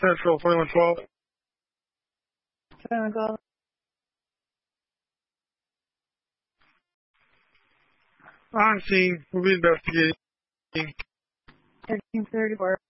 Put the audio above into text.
Central, 2112. 2112. On scene, we'll be investigating. 1334.